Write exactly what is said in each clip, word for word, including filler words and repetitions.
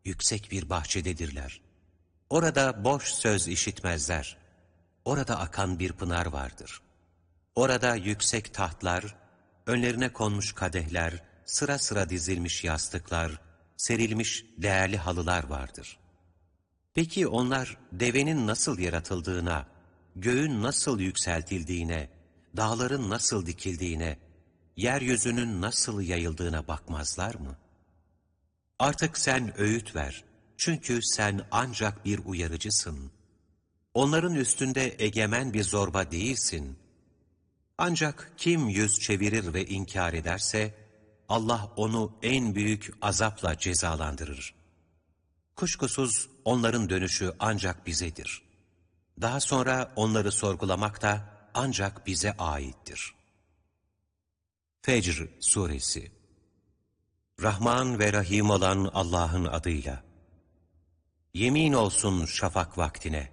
yüksek bir bahçededirler. Orada boş söz işitmezler. Orada akan bir pınar vardır. Orada yüksek tahtlar, önlerine konmuş kadehler, sıra sıra dizilmiş yastıklar, serilmiş değerli halılar vardır. Peki onlar devenin nasıl yaratıldığına, göğün nasıl yükseltildiğine, dağların nasıl dikildiğine, yeryüzünün nasıl yayıldığına bakmazlar mı? Artık sen öğüt ver, çünkü sen ancak bir uyarıcısın. Onların üstünde egemen bir zorba değilsin. Ancak kim yüz çevirir ve inkar ederse, Allah onu en büyük azapla cezalandırır. Kuşkusuz onların dönüşü ancak bizedir. Daha sonra onları sorgulamak da ancak bize aittir. Fecr Suresi. Rahman ve Rahim olan Allah'ın adıyla. Yemin olsun şafak vaktine,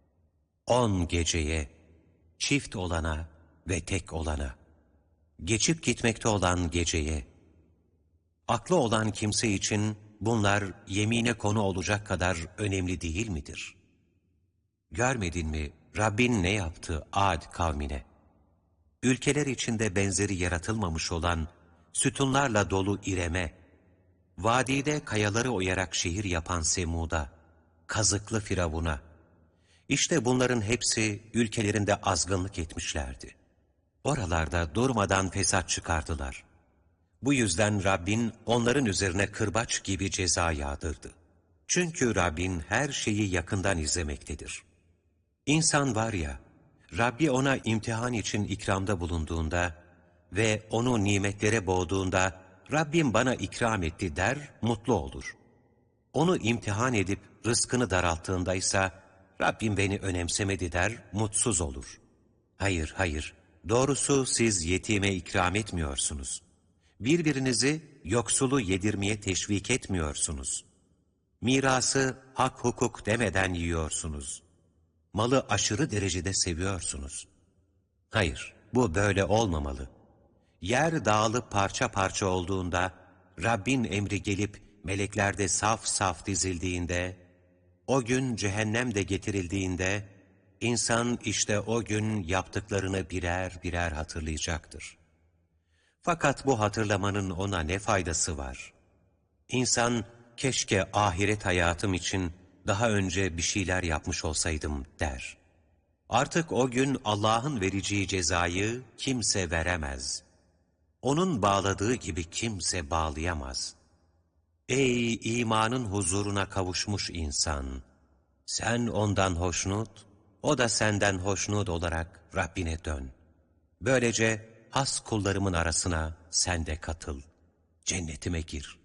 on geceye, çift olana ve tek olana, geçip gitmekte olan geceye. Aklı olan kimse için bunlar yemine konu olacak kadar önemli değil midir? Görmedin mi Rabbin ne yaptı Ad kavmine? Ülkeler içinde benzeri yaratılmamış olan sütunlarla dolu İrem'e, vadide kayaları oyarak şehir yapan Semud'a, kazıklı Firavun'a. İşte bunların hepsi ülkelerinde azgınlık etmişlerdi. Oralarda durmadan fesat çıkardılar. Bu yüzden Rabbin onların üzerine kırbaç gibi ceza yağdırdı. Çünkü Rabbin her şeyi yakından izlemektedir. İnsan var ya, Rabbi ona imtihan için ikramda bulunduğunda ve onu nimetlere boğduğunda, Rabbim bana ikram etti der, mutlu olur. Onu imtihan edip rızkını daralttığındaysa, Rabbim beni önemsemedi der, mutsuz olur. Hayır, hayır, doğrusu siz yetime ikram etmiyorsunuz. Birbirinizi yoksulu yedirmeye teşvik etmiyorsunuz. Mirası hak hukuk demeden yiyorsunuz. Malı aşırı derecede seviyorsunuz. Hayır, bu böyle olmamalı. Yer dağılıp parça parça olduğunda, Rabbin emri gelip meleklerde saf saf dizildiğinde, o gün cehennem de getirildiğinde, insan işte o gün yaptıklarını birer birer hatırlayacaktır. Fakat bu hatırlamanın ona ne faydası var? İnsan, keşke ahiret hayatım için daha önce bir şeyler yapmış olsaydım der. Artık o gün Allah'ın vereceği cezayı kimse veremez. Onun bağladığı gibi kimse bağlayamaz. Ey imanın huzuruna kavuşmuş insan! Sen ondan hoşnut, o da senden hoşnut olarak Rabbine dön. Böylece has kullarımın arasına sen de katıl. Cennetime gir.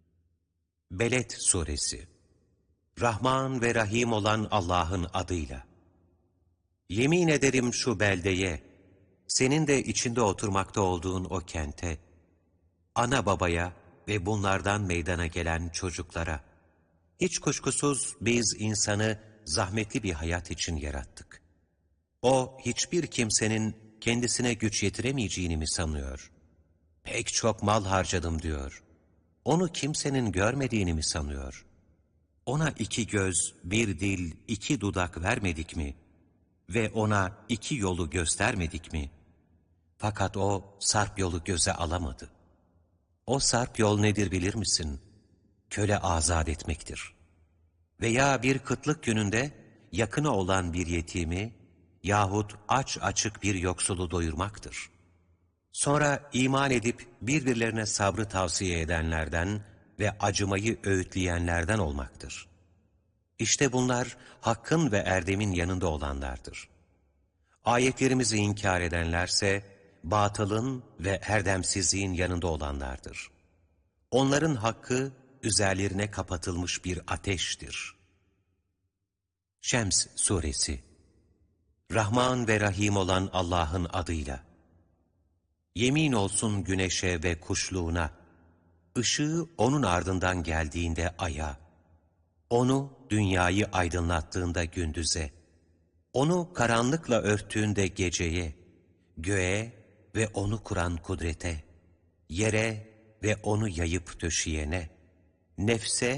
Beled Suresi. Rahman ve Rahim olan Allah'ın adıyla. Yemin ederim şu beldeye, senin de içinde oturmakta olduğun o kente, ana babaya ve bunlardan meydana gelen çocuklara. Hiç kuşkusuz biz insanı zahmetli bir hayat için yarattık. O hiçbir kimsenin kendisine güç yetiremeyeceğini mi sanıyor? Pek çok mal harcadım diyor. Onu kimsenin görmediğini mi sanıyor? Ona iki göz, bir dil, iki dudak vermedik mi? Ve ona iki yolu göstermedik mi? Fakat o sarp yolu göze alamadı. O sarp yol nedir bilir misin? Köle azat etmektir. Veya bir kıtlık gününde yakını olan bir yetimi yahut aç açık bir yoksulu doyurmaktır. Sonra iman edip birbirlerine sabrı tavsiye edenlerden ve acımayı öğütleyenlerden olmaktır. İşte bunlar hakkın ve erdemin yanında olanlardır. Ayetlerimizi inkar edenlerse batılın ve erdemsizliğin yanında olanlardır. Onların hakkı üzerlerine kapatılmış bir ateştir. Şems Suresi. Rahman ve Rahim olan Allah'ın adıyla. Yemin olsun güneşe ve kuşluğuna, ışığı onun ardından geldiğinde aya, onu dünyayı aydınlattığında gündüze, onu karanlıkla örttüğünde geceye, göğe ve onu kuran kudrete, yere ve onu yayıp döşeyene, nefse